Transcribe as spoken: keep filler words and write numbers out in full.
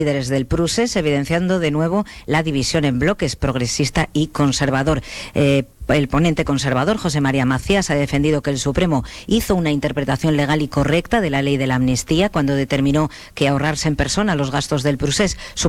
líderes del Prusés, evidenciando de nuevo la división en bloques progresista y conservador. Eh, El ponente conservador, José María Macías, ha defendido que el Supremo hizo una interpretación legal y correcta de la ley de la amnistía cuando determinó que ahorrarse en persona los gastos del Prusés